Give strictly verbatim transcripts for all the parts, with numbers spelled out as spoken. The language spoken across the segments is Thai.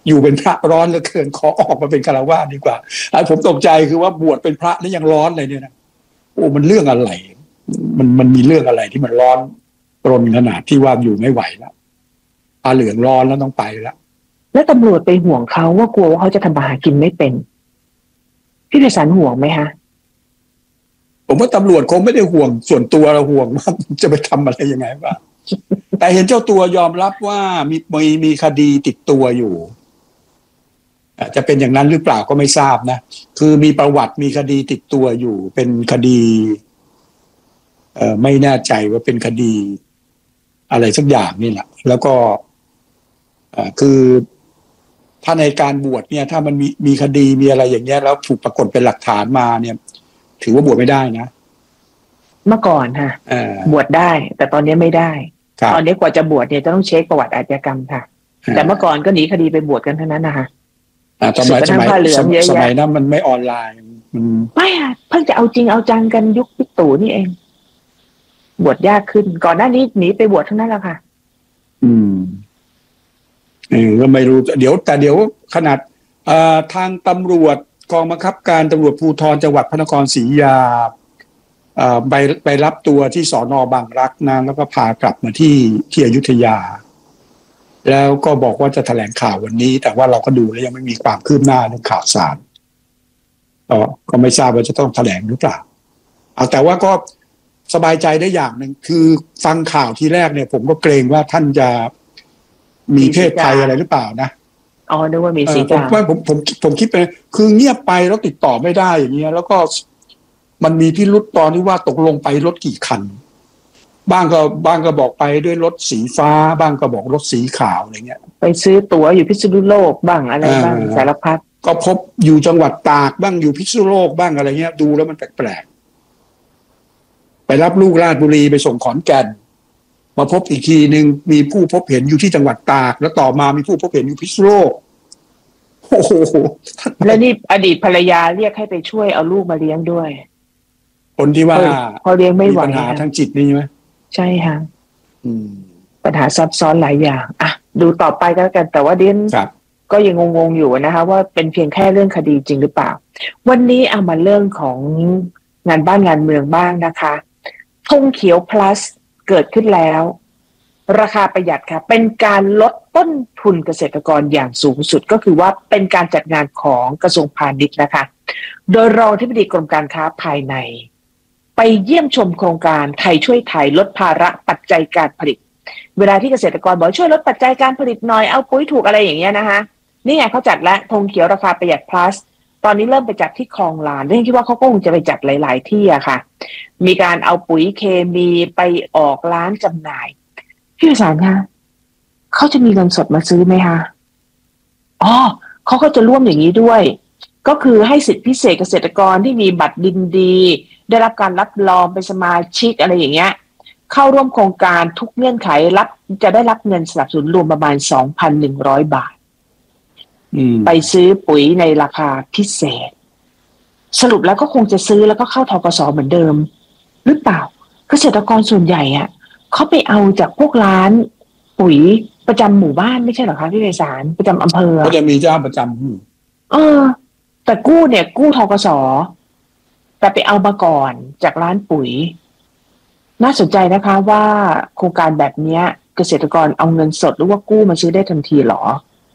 อยู่เป็นพระร้อนเหลือเกินขอออกมาเป็นฆราวาสดีกว่าไอ้ผมตกใจคือว่าบวชเป็นพระนี่ยังร้อนเลยเนี่ยนะโอ้มันเรื่องอะไรมันมันมีเรื่องอะไรที่มันร้อนรนขนาดที่ว่าอยู่ไม่ไหวแล้วอาเหลืองร้อนแล้วต้องไปแล้วแล้วตำรวจไปห่วงเขาว่ากลัวว่าเขาจะทำมาหากินไม่เป็นพี่ไพศาลห่วงไหมฮะผมว่าตำรวจคงไม่ได้ห่วงส่วนตัวเราห่วงว่าจะไปทำอะไรยังไงบ้างแต่เห็นเจ้าตัวยอมรับว่ามีมีมีคดีติดตัวอยู่จะเป็นอย่างนั้นหรือเปล่าก็ไม่ทราบนะคือมีประวัติมีคดีติดตัวอยู่เป็นคดีเอ่อไม่แน่ใจว่าเป็นคดีอะไรสักอย่างนี่แหละแล้วก็เอ่อคือถ้าในการบวชเนี่ยถ้ามันมีมีคดีมีอะไรอย่างเงี้ยแล้วถูกปรากฏเป็นหลักฐานมาเนี่ยถือว่าบวชไม่ได้นะเมื่อก่อนฮะบวชได้แต่ตอนนี้ไม่ได้ตอนนี้กว่าจะบวชเนี่ยจะต้องเช็คประวัติอาชญากรรมค่ะแต่เมื่อก่อนก็หนีคดีไปบวชกันเท่านั้นนะคะสมัยสมัยสมัยนั้นมันไม่ออนไลน์มันไม่ค่ะเพิ่งจะเอาจริงเอาจังกันยุคบิ๊กตู่นี่เองบวชยากขึ้นก่อนหน้านี้หนีไปบวชทั้งนั้นแหละค่ะอืมเออก็ไม่รู้เดี๋ยวแต่เดี๋ยวขนาดทางตำรวจกองบังคับการตำรวจภูธรจังหวัดพระนครศรีอยุธยาไปไปรับตัวที่สน.บางรักนะแล้วก็พากลับมาที่ที่อยุธยาแล้วก็บอกว่าจะแถลงข่าววันนี้แต่ว่าเราก็ดูแล้วยังไม่มีความคืบหน้าเรื่องข่าวสารก็ก็ไม่ทราบว่าจะต้องแถลงหรือเปล่าเอาแต่ว่าก็สบายใจได้อย่างหนึ่งคือฟังข่าวทีแรกเนี่ยผมก็เกรงว่าท่านจะมีเพศภัยอะไรหรือเปล่านะอ๋อนึกว่ามีสีกาผมผมผมคิดไปคือเงียบไปแล้วติดต่อไม่ได้อย่างเงี้ยแล้วก็มันมีพิรุธตอนที่ว่าตกลงไปรถกี่คันบ้างก็บ้างก็บอกไปด้วยรถสีฟ้าบ้างก็บอกรถสีขาวอะไรเงี้ยไปซื้อตั๋วอยู่พิษณุโลกบ้างอะไรบ้างสารพัดก็พบอยู่จังหวัดตากบ้างอยู่พิษณุโลกบ้างอะไรเงี้ยดูแล้วมันแปลกๆไปรับลูกราชบุรีไปส่งขอนแก่นมาพบอีกทีนึงมีผู้พบเห็นอยู่ที่จังหวัดตากแล้วต่อมามีผู้พบเห็นอยู่พิษณุโลกโอ้โหแล้วนี่อดีตภรรยาเรียกให้ไปช่วยเอาลูกมาเลี้ยงด้วยคนที่ว่าพอเลี้ยงไม่ไหวมีปัญหาทางจิตนี่ใช่ไหมใช่ค่ะปัญหาซับซ้อนหลายอย่างอ่ะดูต่อไปก็แล้วกันแต่ว่าเดนก็ยังงงๆอยู่นะคะว่าเป็นเพียงแค่เรื่องคดีจริงหรือเปล่าวันนี้เอามาเรื่องของงานบ้านงานเมืองบ้างนะคะธงเขียว plus เกิดขึ้นแล้วราคาประหยัดค่ะเป็นการลดต้นทุนเกษตรกรอย่างสูงสุดก็คือว่าเป็นการจัดงานของกระทรวงพาณิชย์นะคะโดยรองอธิบดีกรมการค้าภายในไปเยี่ยมชมโครงการไทยช่วยไทยลดภาระปัจจัยการผลิตเวลาที่เกษตรกรบอกช่วยลดปัจจัยการผลิตหน่อยเอาปุ๋ยถูกอะไรอย่างเงี้ยนะคะนี่ไงเขาจัดแล้วธงเขียวราคาประหยัด plus ตอนนี้เริ่มไปจัดที่คลองลานเรื่องคิดว่าเขาก็คงจะไปจัดหลายๆที่อะค่ะมีการเอาปุ๋ยเคมีไปออกร้านจำหน่ายพี่ประสานคะเขาจะมีเงินสดมาซื้อไหมคะอ๋อเขาก็จะร่วมอย่างนี้ด้วยก็คือให้สิทธิพิเศษเกษตรกรที่มีบัตรดินดีได้รับการรับรองเป็นสมาชิกอะไรอย่างเงี้ยเข้าร่วมโครงการทุกเงื่อนไขรับจะได้รับเงินสนับสนุนรวมประมาณ สองพันหนึ่งร้อย บาทไปซื้อปุ๋ยในราคาพิเศษสรุปแล้วก็คงจะซื้อแล้วก็เข้าธกสเหมือนเดิมหรือเปล่าเกษตรกรส่วนใหญ่อะเขาไปเอาจากพวกร้านปุ๋ยประจำหมู่บ้านไม่ใช่เหรอคะพี่ไพศาลประจำอำเภอก็จะมีเจ้าประจำเออแต่กู้เนี่ยกู้ธกสแต่ไปเอามาก่อนจากร้านปุ๋ยน่าสนใจนะคะว่าโครงการแบบนี้เกษตรกรเอาเงินสดหรือว่ากู้มาซื้อได้ทันทีหรอ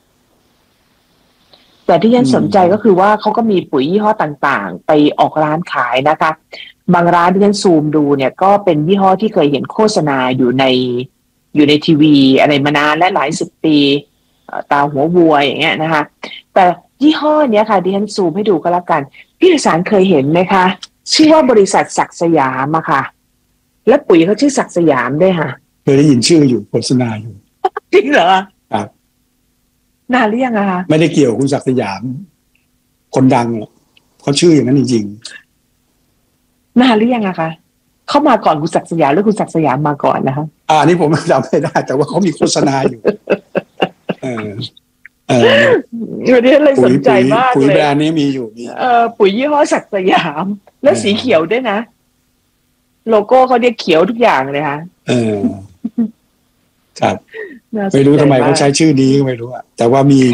แต่ที่ฉันสนใจก็คือว่าเขาก็มีปุ๋ยยี่ห้อต่างๆไปออกร้านขายนะคะบางร้านที่ฉันซูมดูเนี่ยก็เป็นยี่ห้อที่เคยเห็นโฆษณาอยู่ในอยู่ในทีวีอะไรมานานและหลายสิบปีตาหัววัวอย่างเงี้ยนะคะแต่ยี่ห้อเนี้ยค่ะที่ฉันซูมให้ดูก็แล้วกันพี่ประสานเคยเห็นไหมคะชื่อว่าบริษัทศักดิ์สยามอะค่ะและปุ๋ยเขาชื่อศักดิ์สยามด้วยค่ะเคยได้ยินชื่ออยู่โฆษณาอยู่จริงเหรอครับนานหรือยังอะคะไม่ได้เกี่ยวคุณศักดิ์สยามคนดังเขาชื่ออย่างนั้นจริงๆนานหรือยังอะคะเขามาก่อนคุณศักดิ์สยามหรือคุณศักดิ์สยามมาก่อนนะคะอ่านี่ผมจำไม่ได้แต่ว่าเขามีโฆษณาอยู่เออเออวันนี้เลยสนใจมากเลยปุ๋ยแบรนด์นี้มีอยู่มีเออปุ๋ยยี่ห้อศักดิ์สยามและสีเขียวด้วยนะโลโก้เขาเรียกเขียวทุกอย่างเลยค่ะเออครับไม่รู้ทำไมเขาใช้ชื่อนี้ก็ไม่รู้อะแต่ว่ามี